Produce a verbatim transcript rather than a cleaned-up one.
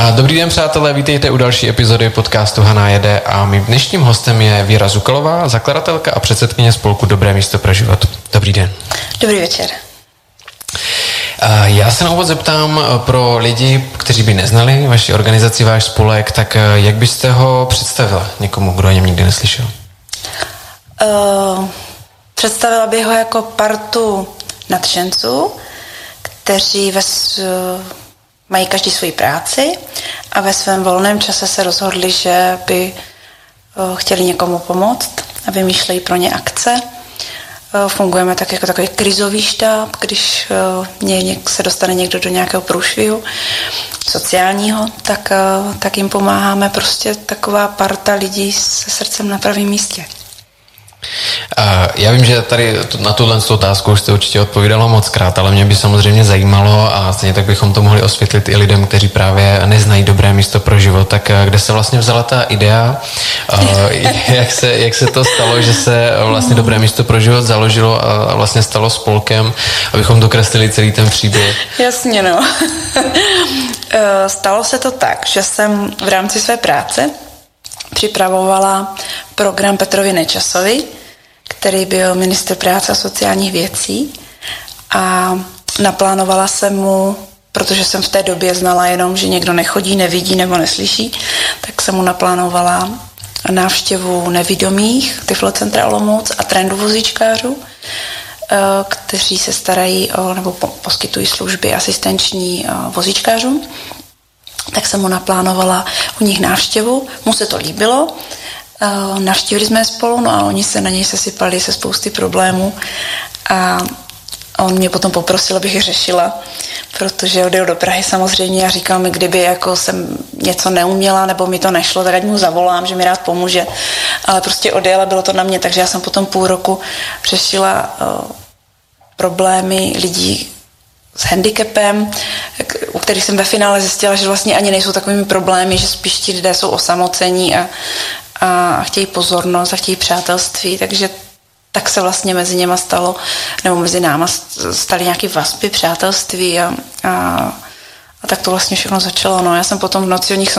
Dobrý den, přátelé, vítejte u další epizody podcastu Hana jede a mým dnešním hostem je Věra Zukalová, zakladatelka a předsedkyně spolku Dobré místo pro život. Dobrý den. Dobrý večer. Já se na úvod zeptám pro lidi, kteří by neznali vaši organizaci, váš spolek, tak jak byste ho představila někomu, kdo o něm nikdy neslyšel? Uh, představila bych ho jako partu nadšenců, kteří ve, mají každý svoji práci a ve svém volném čase se rozhodli, že by uh, chtěli někomu pomoct a vymýšlejí pro ně akce. Fungujeme tak jako takový krizový štáb, když uh, se dostane někdo do nějakého průšvihu sociálního, tak, uh, tak jim pomáháme, prostě taková parta lidí se srdcem na pravém místě. Já vím, že tady na tuhle otázku už jste určitě odpovídalo moc krát, ale mě by samozřejmě zajímalo a stejně tak bychom to mohli osvětlit i lidem, kteří právě neznají Dobré místo pro život, tak kde se vlastně vzala ta idea, jak se, jak se to stalo, že se vlastně Dobré místo pro život založilo a vlastně stalo spolkem, abychom dokreslili celý ten příběh. Jasně, no. Stalo se to tak, že jsem v rámci své práce připravovala program Petrovi Nečasovi, který byl ministr práce a sociálních věcí, a naplánovala jsem mu, protože jsem v té době znala jenom, že někdo nechodí, nevidí nebo neslyší, tak jsem mu naplánovala návštěvu nevidomých Tyflocentra Olomouc a trendu vozíčkářů, kteří se starají o, nebo poskytují služby asistenční vozíčkářům. Tak jsem mu naplánovala u nich návštěvu, mu se to líbilo, navštívili jsme spolu, no a oni se na něj sesypali se spousty problémů a on mě potom poprosil, abych je řešila, protože odjel do Prahy samozřejmě a říkal mi, kdyby jako jsem něco neuměla nebo mi to nešlo, tak ať mu zavolám, že mi rád pomůže, ale prostě odjel a bylo to na mě, takže já jsem potom půl roku řešila uh, problémy lidí s handicapem, u kterých jsem ve finále zjistila, že vlastně ani nejsou takovými problémy, že spíš ti lidé jsou osamocení a, a chtějí pozornost a chtějí přátelství, takže tak se vlastně mezi něma stalo, nebo mezi náma staly nějaké vazby, přátelství a, a, a tak to vlastně všechno začalo. No, já jsem potom v noci o nich